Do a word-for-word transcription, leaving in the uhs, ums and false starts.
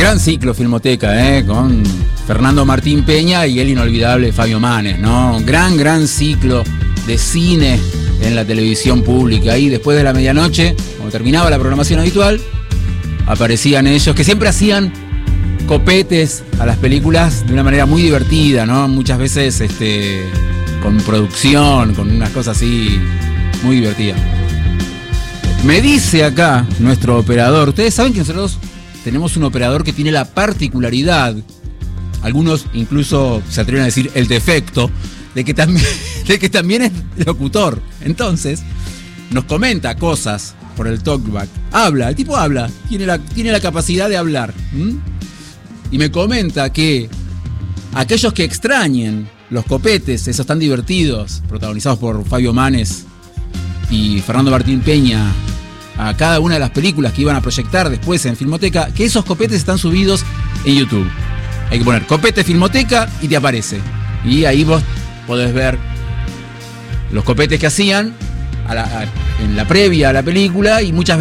Gran ciclo Filmoteca, ¿eh? Con Fernando Martín Peña y el inolvidable Fabio Manes, ¿no? Gran, gran ciclo de cine en la televisión pública. Ahí después de la medianoche, cuando terminaba la programación habitual, aparecían ellos, que siempre hacían copetes a las películas de una manera muy divertida, ¿no? Muchas veces este, con producción, con unas cosas así muy divertidas. Me dice acá nuestro operador, ustedes saben que nosotros tenemos un operador que tiene la particularidad, algunos incluso se atreven a decir el defecto, de que también, de que también es locutor. Entonces, nos comenta cosas por el talkback. Habla, el tipo habla, tiene la, tiene la capacidad de hablar. ¿Mm? Y me comenta que aquellos que extrañen los copetes, esos tan divertidos, protagonizados por Fabio Manes y Fernando Martín Peña, a cada una de las películas que iban a proyectar después en Filmoteca, que esos copetes están subidos en YouTube. Hay que poner copete Filmoteca y te aparece. Y ahí vos podés ver los copetes que hacían a la, a, en la previa a la película y muchas